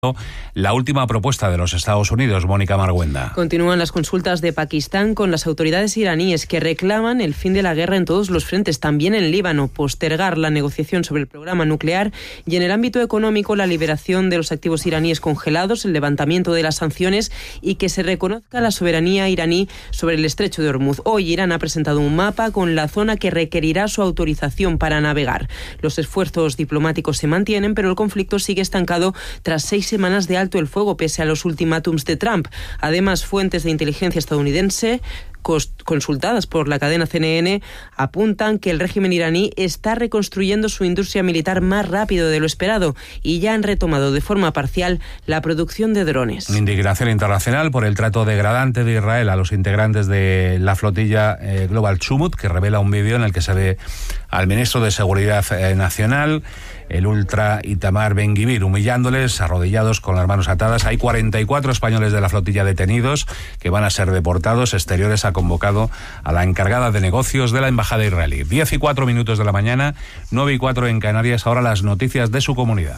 la última propuesta de los Estados Unidos. Mónica Marguenda. Continúan las consultas de Pakistán con las autoridades iraníes que reclaman el fin de la guerra en todos los frentes, también en Líbano, postergar la negociación sobre el programa nuclear y en el ámbito económico la liberación de los activos iraníes congelados, el levantamiento de las sanciones y que se reconozca la soberanía iraní sobre el estrecho de Hormuz. Hoy Irán ha presentado un mapa con la zona que requerirá su autorización para navegar. Los esfuerzos diplomáticos se mantienen, pero el conflicto sigue estancado tras 6 semanas de alto el fuego pese a los ultimátums de Trump. Además, fuentes de inteligencia estadounidense consultadas por la cadena CNN apuntan que el régimen iraní está reconstruyendo su industria militar más rápido de lo esperado y ya han retomado de forma parcial la producción de drones. Indignación internacional por el trato degradante de Israel a los integrantes de la flotilla Global Chumut, que revela un vídeo en el que se ve al ministro de Seguridad Nacional, el ultra Itamar Ben-Gvir, humillándoles, arrodillados con las manos atadas. Hay 44 españoles de la flotilla detenidos que van a ser deportados. Exteriores ha convocado a la encargada de negocios de la embajada israelí. 10:04 de la mañana, 9:04 en Canarias. Ahora las noticias de su comunidad.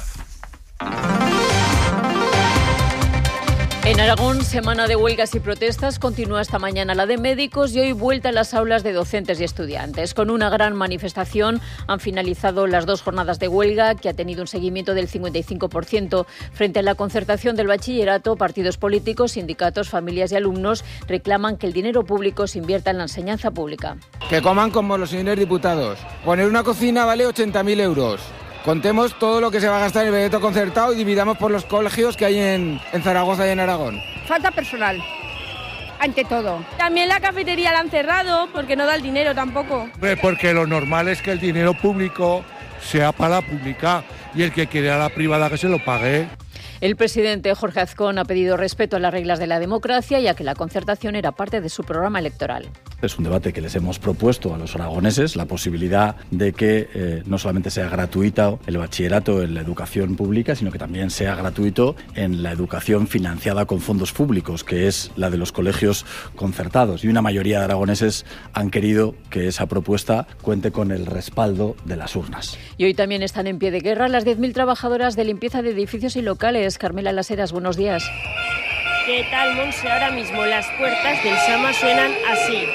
En Aragón, semana de huelgas y protestas, continúa esta mañana la de médicos y hoy vuelta a las aulas de docentes y estudiantes. Con una gran manifestación han finalizado las 2 jornadas de huelga, que ha tenido un seguimiento del 55%. Frente a la concertación del bachillerato, partidos políticos, sindicatos, familias y alumnos reclaman que el dinero público se invierta en la enseñanza pública. Que coman como los señores diputados. Poner una cocina vale 80.000 euros. Contemos todo lo que se va a gastar en el proyecto concertado y dividamos por los colegios que hay en Zaragoza y en Aragón. Falta personal, ante todo. También la cafetería la han cerrado porque no da el dinero tampoco. Porque lo normal es que el dinero público sea para la pública y el que quiere a la privada que se lo pague. El presidente Jorge Azcón ha pedido respeto a las reglas de la democracia, ya que la concertación era parte de su programa electoral. Es un debate que les hemos propuesto a los aragoneses, la posibilidad de que no solamente sea gratuita el bachillerato en la educación pública, sino que también sea gratuito en la educación financiada con fondos públicos, que es la de los colegios concertados. Y una mayoría de aragoneses han querido que esa propuesta cuente con el respaldo de las urnas. Y hoy también están en pie de guerra las 10.000 trabajadoras de limpieza de edificios y locales. Carmela Las Heras, buenos días. ¿Qué tal, Monse? Ahora mismo las puertas del Sama suenan así.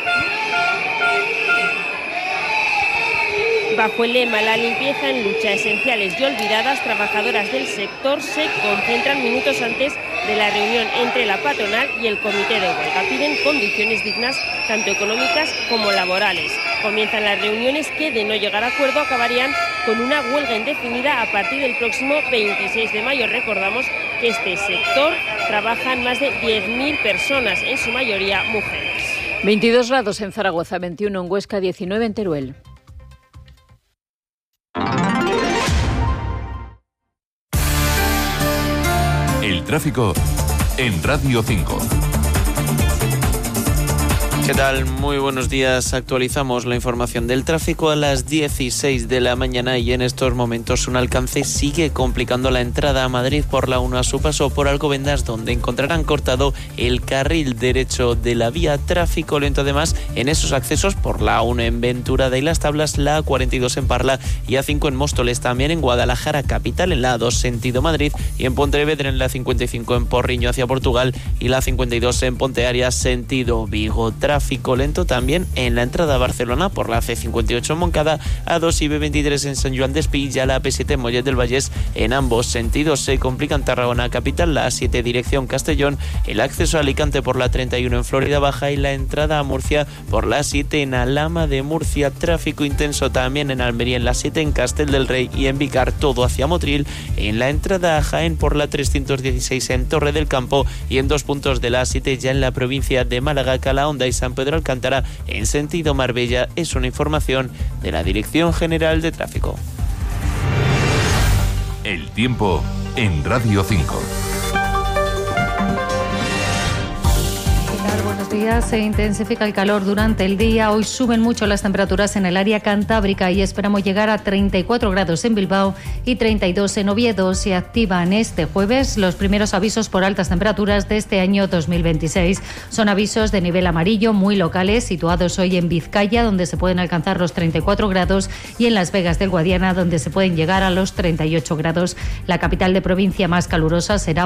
Bajo el lema La limpieza en lucha, esenciales y olvidadas, trabajadoras del sector se concentran minutos antes de la reunión entre la patronal y el comité de huelga. Piden condiciones dignas, tanto económicas como laborales. Comienzan las reuniones que, de no llegar a acuerdo, acabarían con una huelga indefinida a partir del próximo 26 de mayo. Recordamos que este sector trabajan más de 10.000 personas, en su mayoría mujeres. 22 grados en Zaragoza, 21 en Huesca, 19 en Teruel. El tráfico en Radio 5. ¿Qué tal? Muy buenos días. Actualizamos la información del tráfico a las 16 de la mañana y en estos momentos un alcance sigue complicando la entrada a Madrid por la 1 a su paso por Alcobendas, donde encontrarán cortado el carril derecho de la vía. Tráfico lento además en esos accesos por la 1 en Venturada y Las Tablas, la 42 en Parla y A5 en Móstoles, también en Guadalajara capital en la A2 sentido Madrid y en Pontevedra en la 55 en Porriño hacia Portugal y la 52 en Ponteareas sentido Vigo. Tráfico lento también en la entrada a Barcelona por la C58 en Moncada, A2 y B23 en Sant Joan d'Espí y a la P7 en Mollet del Vallès. En ambos sentidos se complica en Tarragona capital, la A7 dirección Castellón, el acceso a Alicante por la 31 en Florida Baja y la entrada a Murcia por la 7 en Alhama de Murcia. Tráfico intenso también en Almería en la 7 en Castel del Rey y en Vicar, todo hacia Motril. En la entrada a Jaén por la 316 en Torre del Campo y en 2 puntos de la A7 ya en la provincia de Málaga, Calahonda y San Pedro Alcántara en sentido Marbella. Es una información de la Dirección General de Tráfico. El tiempo en Radio 5. Buenos días. Se intensifica el calor durante el día. Hoy suben mucho las temperaturas en el área cantábrica y esperamos llegar a 34 grados en Bilbao y 32 en Oviedo. Se activan este jueves los primeros avisos por altas temperaturas de este año 2026. Son avisos de nivel amarillo muy locales, situados hoy en Vizcaya, donde se pueden alcanzar los 34 grados, y en Las Vegas del Guadiana, donde se pueden llegar a los 38 grados. La capital de provincia más calurosa será